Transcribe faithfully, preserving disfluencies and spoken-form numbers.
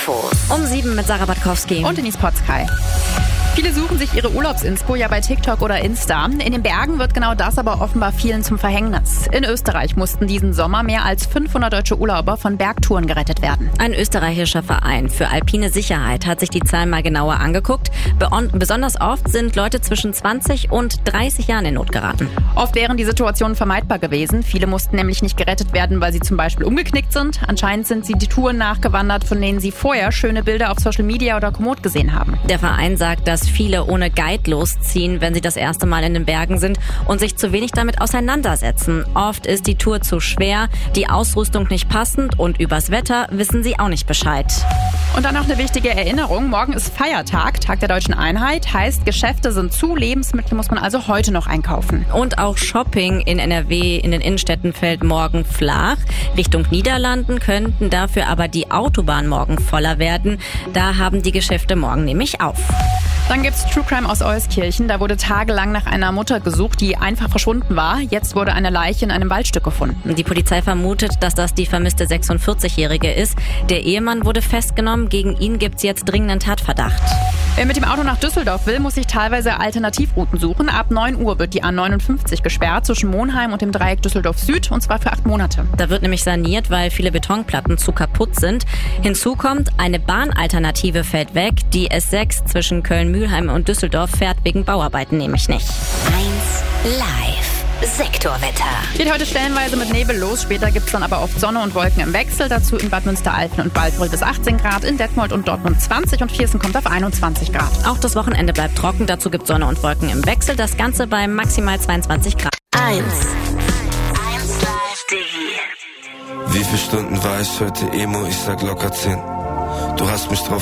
Infos. Um sieben mit Sarah Batkowski. Und Denise Potzkei. Viele suchen sich ihre Urlaubsinspo ja bei TikTok oder Insta. In den Bergen wird genau das aber offenbar vielen zum Verhängnis. In Österreich mussten diesen Sommer mehr als fünfhundert deutsche Urlauber von Bergtouren gerettet werden. Ein österreichischer Verein für alpine Sicherheit hat sich die Zahlen mal genauer angeguckt. Be- besonders oft sind Leute zwischen zwanzig und dreißig Jahren in Not geraten. Oft wären die Situationen vermeidbar gewesen. Viele mussten nämlich nicht gerettet werden, weil sie zum Beispiel umgeknickt sind. Anscheinend sind sie die Touren nachgewandert, von denen sie vorher schöne Bilder auf Social Media oder Komoot gesehen haben. Der Verein sagt, dass viele ohne Guide losziehen, wenn sie das erste Mal in den Bergen sind und sich zu wenig damit auseinandersetzen. Oft ist die Tour zu schwer, die Ausrüstung nicht passend und übers Wetter wissen sie auch nicht Bescheid. Und dann noch eine wichtige Erinnerung. Morgen ist Feiertag, Tag der Deutschen Einheit. Heißt, Geschäfte sind zu, Lebensmittel muss man also heute noch einkaufen. Und auch Shopping in N R W in den Innenstädten fällt morgen flach. Richtung Niederlanden könnten dafür aber die Autobahnen morgen voller werden. Da haben die Geschäfte morgen nämlich auf. Dann gibt's True Crime aus Euskirchen. Da wurde tagelang nach einer Mutter gesucht, die einfach verschwunden war. Jetzt wurde eine Leiche in einem Waldstück gefunden. Die Polizei vermutet, dass das die vermisste sechsundvierzigjährige ist. Der Ehemann wurde festgenommen. Gegen ihn gibt's jetzt dringenden Tatverdacht. Wer mit dem Auto nach Düsseldorf will, muss sich teilweise Alternativrouten suchen. Ab neun Uhr wird die A neunundfünfzig gesperrt zwischen Monheim und dem Dreieck Düsseldorf Süd, und zwar für acht Monate. Da wird nämlich saniert, weil viele Betonplatten zu kaputt sind. Hinzu kommt, eine Bahnalternative fällt weg. Die S sechs zwischen Köln-Mülheim und Düsseldorf fährt wegen Bauarbeiten nämlich nicht. eins Live. Sektorwetter. Geht heute stellenweise mit Nebel los, später gibt's dann aber oft Sonne und Wolken im Wechsel. Dazu in Bad Münstereifel und Waldbröl bis achtzehn Grad, in Detmold und Dortmund zwanzig und Viersen kommt auf einundzwanzig Grad. Auch das Wochenende bleibt trocken, dazu gibt's Sonne und Wolken im Wechsel. Das Ganze bei maximal zweiundzwanzig Grad. eins. eins Live Digi. Wie viele Stunden war ich heute Emo? Ich sag locker zehn. Du hast mich drauf